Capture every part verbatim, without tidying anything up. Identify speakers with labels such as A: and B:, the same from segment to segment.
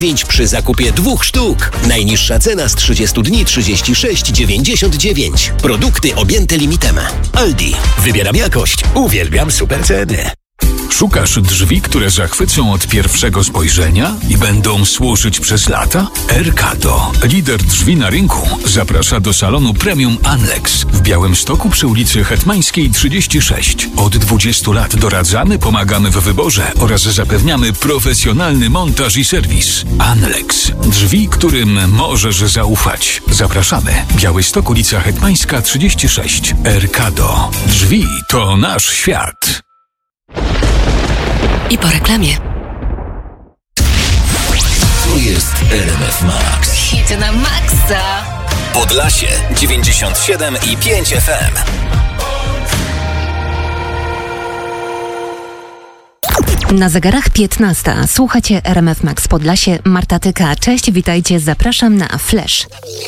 A: przy zakupie dwóch sztuk. Najniższa cena z trzydziestu dni trzydzieści sześć dziewięćdziesiąt dziewięć. Produkty objęte limitem. Aldi. Wybieram jakość. Uwielbiam super ceny.
B: Szukasz drzwi, które zachwycą od pierwszego spojrzenia i będą służyć przez lata? Erkado, lider drzwi na rynku, zaprasza do salonu Premium Anlex w Białymstoku przy ulicy Hetmańskiej trzydzieści sześć. Od dwudziestu lat doradzamy, pomagamy w wyborze oraz zapewniamy profesjonalny montaż i serwis. Anlex. Drzwi, którym możesz zaufać. Zapraszamy. Białystok, ulica Hetmańska trzydzieści sześć. Erkado. Drzwi to nasz świat.
C: I po reklamie.
A: To jest R M F Max.
C: Hity na maksa.
A: Podlasie dziewięćdziesiąt siedem i pięć F M.
D: Na zegarach piętnasta. Słuchacie R M F Max Podlasie. Marta Tyka. Cześć, witajcie. Zapraszam na Flash.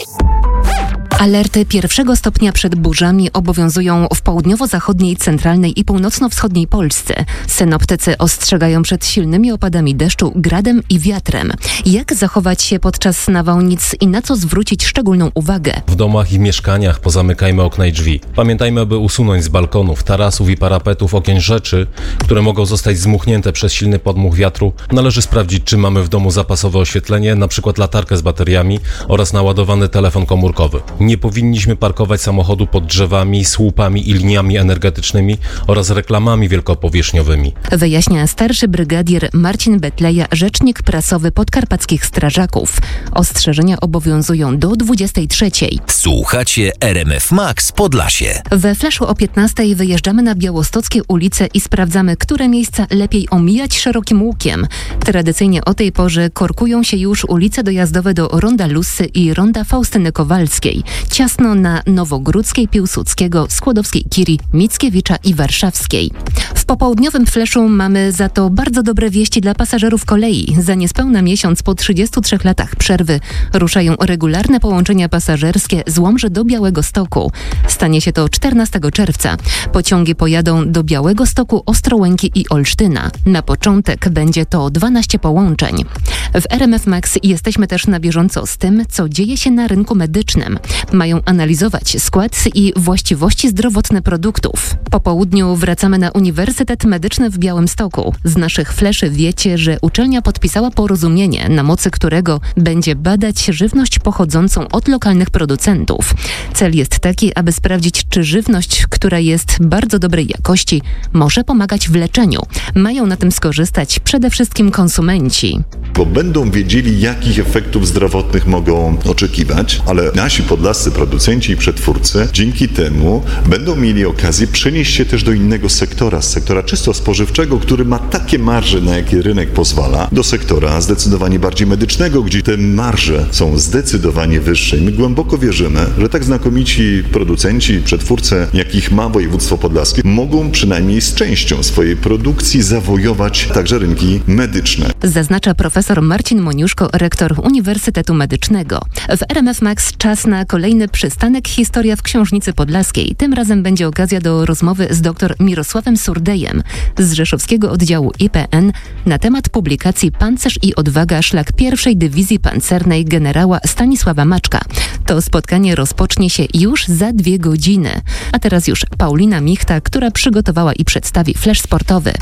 D: Alerty pierwszego stopnia przed burzami obowiązują w południowo-zachodniej, centralnej i północno-wschodniej Polsce. Synoptycy ostrzegają przed silnymi opadami deszczu, gradem i wiatrem. Jak zachować się podczas nawałnic i na co zwrócić szczególną uwagę?
E: W domach i mieszkaniach pozamykajmy okna i drzwi. Pamiętajmy, aby usunąć z balkonów, tarasów i parapetów okien rzeczy, które mogą zostać zmuchnięte przez silny podmuch wiatru. Należy sprawdzić, czy mamy w domu zapasowe oświetlenie, np. latarkę z bateriami oraz naładowany telefon komórkowy. Nie powinniśmy parkować samochodu pod drzewami, słupami i liniami energetycznymi oraz reklamami wielkopowierzchniowymi.
D: Wyjaśnia starszy brygadier Marcin Betleja, rzecznik prasowy podkarpackich strażaków. Ostrzeżenia obowiązują do dwudziestej trzeciej.
A: Słuchacie R M F Max Podlasie.
D: We Flashu o piętnastej wyjeżdżamy na białostockie ulice i sprawdzamy, które miejsca lepiej omijać szerokim łukiem. Tradycyjnie o tej porze korkują się już ulice dojazdowe do Ronda Lussy i Ronda Faustyny Kowalskiej. Ciasno na Nowogródzkiej, Piłsudskiego, Skłodowskiej Kiri, Mickiewicza i Warszawskiej. W popołudniowym Flashu mamy za to bardzo dobre wieści dla pasażerów kolei. Za niespełna miesiąc po trzydziestu trzech latach przerwy ruszają regularne połączenia pasażerskie z Łomży do Białegostoku. Stanie się to czternastego czerwca. Pociągi pojadą do Białegostoku, Ostrołęki i Olsztyna. Na początek będzie to dwanaście połączeń. W R M F Max jesteśmy też na bieżąco z tym, co dzieje się na rynku medycznym. Mają analizować skład i właściwości zdrowotne produktów. Po południu wracamy na Uniwersytet Medyczny w Białymstoku. Z naszych fleszy wiecie, że uczelnia podpisała porozumienie, na mocy którego będzie badać żywność pochodzącą od lokalnych producentów. Cel jest taki, aby sprawdzić, czy żywność, która jest bardzo dobrej jakości, może pomagać w leczeniu. Mają na tym skorzystać przede wszystkim konsumenci.
F: Bo będą wiedzieli, jakich efektów zdrowotnych mogą oczekiwać, ale nasi podlascy producenci i przetwórcy dzięki temu będą mieli okazję przenieść się też do innego sektora, z sektora czysto spożywczego, który ma takie marże, na jakie rynek pozwala, do sektora zdecydowanie bardziej medycznego, gdzie te marże są zdecydowanie wyższe. I my głęboko wierzymy, że tak znakomici producenci, przetwórcy, jakich ma województwo podlaskie, mogą przynajmniej z częścią swojej produkcji zawojować także rynki medyczne.
D: Zaznacza profesor Marcin Moniuszko, rektor Uniwersytetu Medycznego. W R M F Max czas na kolejny przystanek Historia w Książnicy Podlaskiej. Tym razem będzie okazja do rozmowy z dr Mirosławem Surdejem z Rzeszowskiego Oddziału I P N na temat publikacji Pancerz i odwaga, szlak pierwszej Dywizji Pancernej generała Stanisława Maczka. To spotkanie rozpocznie się już za dwie godziny. A teraz już Paulina Michta, która przygotowała i przedstawi flash sportowy.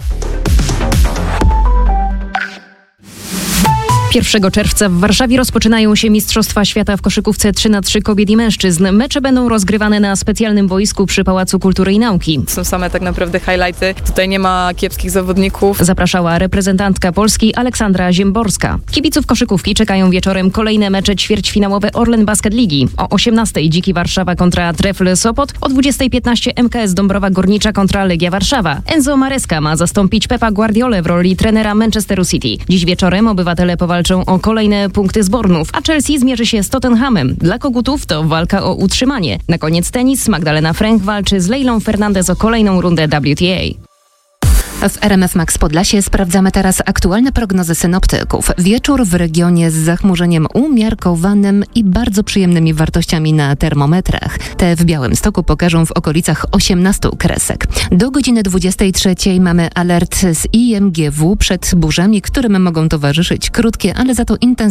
G: pierwszego czerwca w Warszawie rozpoczynają się Mistrzostwa Świata w koszykówce trzy na trzy kobiet i mężczyzn. Mecze będą rozgrywane na specjalnym boisku przy Pałacu Kultury i Nauki.
H: Są same tak naprawdę highlighty. Tutaj nie ma kiepskich zawodników.
G: Zapraszała reprezentantka Polski Aleksandra Ziemborska. Kibiców koszykówki czekają wieczorem kolejne mecze ćwierćfinałowe Orlen Basket Ligi. O osiemnastej Dziki Warszawa kontra Trefl Sopot, o dwudziestej piętnaście M K S Dąbrowa Górnicza kontra Legia Warszawa. Enzo Maresca ma zastąpić Pepa Guardiolę w roli trenera Manchesteru City. Dziś wieczorem obywatele powalczą o kolejne punkty z Bornów, a Chelsea zmierzy się z Tottenhamem. Dla kogutów to walka o utrzymanie. Na koniec tenis. Magdalena Fręch walczy z Leilą Fernandez o kolejną rundę W T A.
D: W R M F Max Podlasie sprawdzamy teraz aktualne prognozy synoptyków. Wieczór w regionie z zachmurzeniem umiarkowanym i bardzo przyjemnymi wartościami na termometrach. Te w Białymstoku pokażą w okolicach osiemnastu kresek. Do godziny dwudziestej trzeciej mamy alert z I M G W przed burzami, którym mogą towarzyszyć krótkie, ale za to intensywne